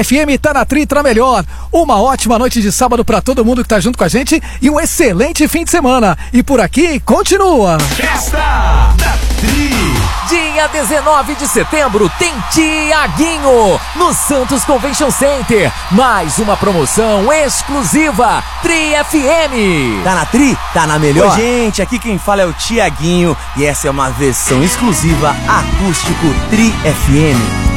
Tri FM tá na Tri, tá melhor. Uma ótima noite de sábado pra todo mundo que tá junto com a gente e um excelente fim de semana. E por aqui, continua. Festa da Tri. Dia 19 de setembro tem Tiaguinho no Santos Convention Center. Mais uma promoção exclusiva Tri FM. Tá na Tri? Tá na melhor? Oi, gente, aqui quem fala é o Tiaguinho e essa é uma versão exclusiva acústico Tri FM.